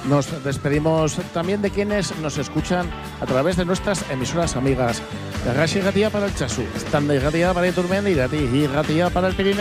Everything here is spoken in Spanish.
Nos despedimos también de quienes nos escuchan a través de nuestras emisoras amigas. Garrasi Irratia para el Chasu, Estanda Irratia para Iturmendi y Irratia para el Pirineo.